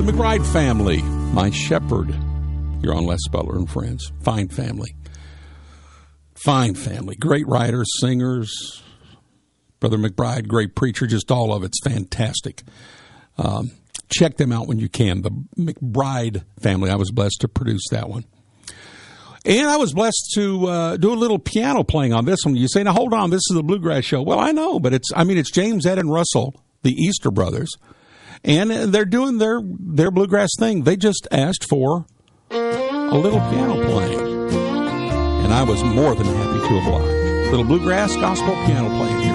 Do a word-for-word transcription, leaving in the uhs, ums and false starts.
The McBride family, my shepherd, here on Les Butler and Friends. Fine family. Fine family. Great writers, singers. Brother McBride, great preacher, just all of it's fantastic. Um, check them out when you can. The McBride family, I was blessed to produce that one. And I was blessed to uh, do a little piano playing on this one. You say, now hold on, this is the Bluegrass Show. Well, I know, but it's, I mean, it's James, Ed, and Russell, the Easter brothers, and they're doing their, their bluegrass thing. They just asked for a little piano playing, and I was more than happy to oblige. Little bluegrass gospel piano playing here.